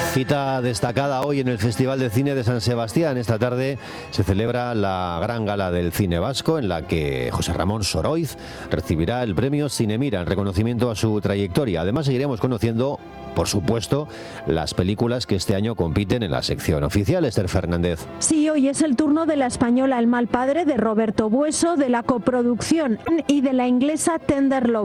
Cita destacada hoy en el Festival de Cine de San Sebastián. Esta tarde se celebra la gran gala del cine vasco, en la que José Ramón Soroiz recibirá el premio Cinemira en reconocimiento a su trayectoria. Además, seguiremos conociendo, por supuesto, las películas que este año compiten en la sección oficial. Esther Fernández. Sí, hoy es el turno de la española El mal padre, de Roberto Bueso, de la coproducción y de la inglesa Tender Love.